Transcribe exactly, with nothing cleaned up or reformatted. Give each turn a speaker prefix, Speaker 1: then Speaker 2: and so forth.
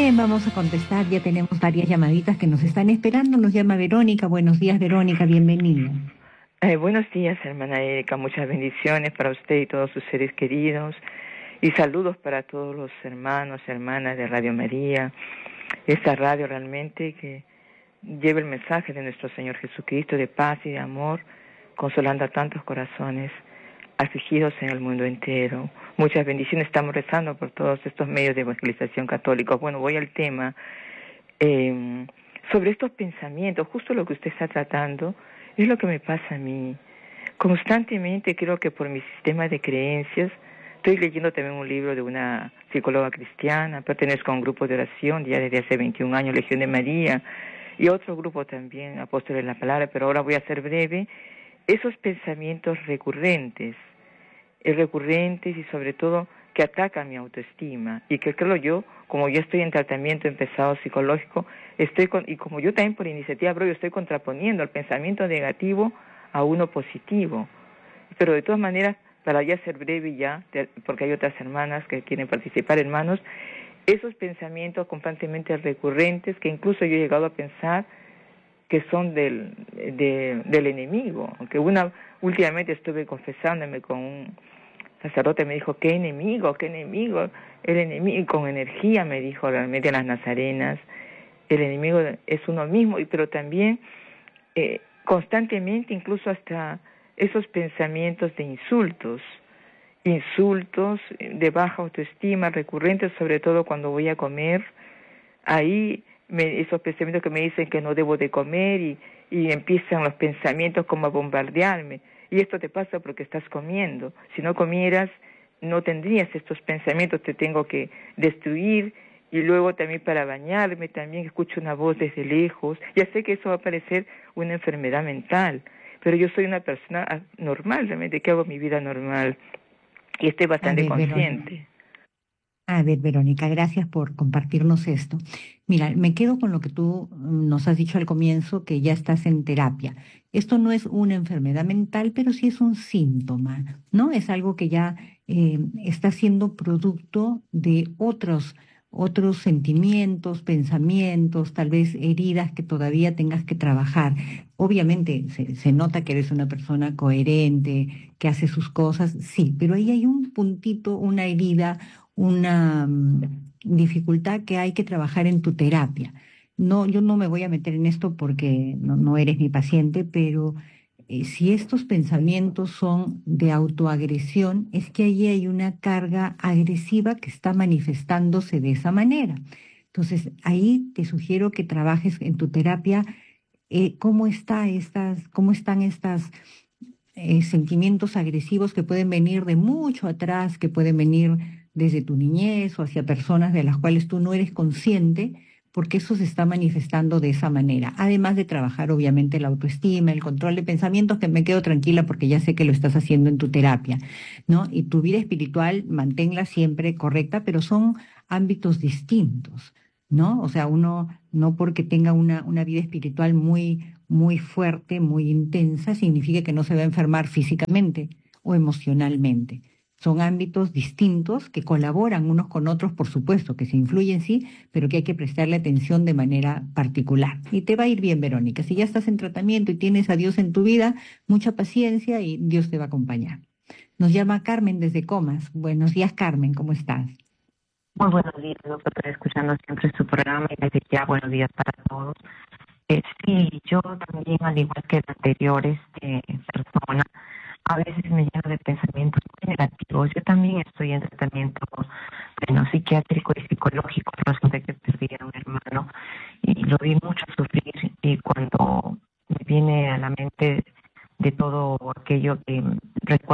Speaker 1: Bien, vamos a contestar. Ya tenemos varias llamaditas que nos están esperando. Nos llama Verónica. Buenos días, Verónica. Bienvenida.
Speaker 2: Eh, buenos días, hermana Erika. Muchas bendiciones para usted y todos sus seres queridos. Y saludos para todos los hermanos, hermanas de Radio María. Esta radio realmente que lleva el mensaje de nuestro Señor Jesucristo de paz y de amor, consolando a tantos corazones afligidos en el mundo entero. Muchas bendiciones. Estamos rezando por todos estos medios de evangelización católicos. Bueno, voy al tema. Eh, sobre estos pensamientos, justo lo que usted está tratando, es lo que me pasa a mí. Constantemente creo que por mi sistema de creencias, estoy leyendo también un libro de una psicóloga cristiana, pertenezco a un grupo de oración ya desde hace veintiún años, Legión de María, y otro grupo también, Apóstoles de la Palabra, pero ahora voy a ser breve. Esos pensamientos recurrentes, recurrentes y sobre todo que atacan mi autoestima y que creo yo, como yo estoy en tratamiento empezado psicológico, estoy con, y como yo también por iniciativa propia estoy contraponiendo el pensamiento negativo a uno positivo. Pero de todas maneras, para ya ser breve ya, porque hay otras hermanas que quieren participar, hermanos, esos pensamientos constantemente recurrentes que incluso yo he llegado a pensar que son del, de, del enemigo, aunque una últimamente estuve confesándome con un sacerdote, me dijo, ¿qué enemigo? ¿Qué enemigo? El enemigo, con energía me dijo realmente las nazarenas, el enemigo es uno mismo, pero también eh, constantemente, incluso hasta esos pensamientos de insultos, insultos de baja autoestima, recurrentes, sobre todo cuando voy a comer, ahí me, esos pensamientos que me dicen que no debo de comer y, y empiezan los pensamientos como a bombardearme. Y esto te pasa porque estás comiendo. Si no comieras, no tendrías estos pensamientos, te tengo que destruir. Y luego también para bañarme, también escucho una voz desde lejos. Ya sé que eso va a parecer una enfermedad mental, pero yo soy una persona normal, realmente, que hago mi vida normal. Y estoy bastante
Speaker 1: ver,
Speaker 2: consciente.
Speaker 1: Verónica. A ver, Verónica, gracias por compartirnos esto. Mira, me quedo con lo que tú nos has dicho al comienzo, que ya estás en terapia. Esto no es una enfermedad mental, pero sí es un síntoma, ¿no? Es algo que ya eh, está siendo producto de otros, otros sentimientos, pensamientos, tal vez heridas que todavía tengas que trabajar. Obviamente se, se nota que eres una persona coherente, que hace sus cosas, sí, pero ahí hay un puntito, una herida, una um, dificultad que hay que trabajar en tu terapia. No, yo no me voy a meter en esto porque no, no eres mi paciente, pero eh, si estos pensamientos son de autoagresión, es que ahí hay una carga agresiva que está manifestándose de esa manera. Entonces, ahí te sugiero que trabajes en tu terapia eh, cómo está estas, cómo están estas eh, sentimientos agresivos que pueden venir de mucho atrás, que pueden venir desde tu niñez o hacia personas de las cuales tú no eres consciente, porque eso se está manifestando de esa manera. Además de trabajar, obviamente, la autoestima, el control de pensamientos, que me quedo tranquila porque ya sé que lo estás haciendo en tu terapia, ¿no? Y tu vida espiritual, manténla siempre correcta, pero son ámbitos distintos, ¿no? O sea, uno no porque tenga una, una vida espiritual muy, muy fuerte, muy intensa, significa que no se va a enfermar físicamente o emocionalmente. Son ámbitos distintos que colaboran unos con otros, por supuesto, que se influyen, sí, pero que hay que prestarle atención de manera particular. Y te va a ir bien, Verónica. Si ya estás en tratamiento y tienes a Dios en tu vida, mucha paciencia y Dios te va a acompañar. Nos llama Carmen desde Comas. Buenos días, Carmen, ¿cómo estás?
Speaker 3: Muy buenos días, doctor, escuchando siempre su programa y desde ya buenos días para todos. Eh, sí, yo también, al igual que la anterior este, persona, a veces me lleno de pensamientos muy negativos. Yo también estoy en tratamiento bueno, psiquiátrico y psicológico, razón de que perdí a un hermano y lo vi mucho sufrir, y cuando me viene a la mente de todo aquello que recuerdo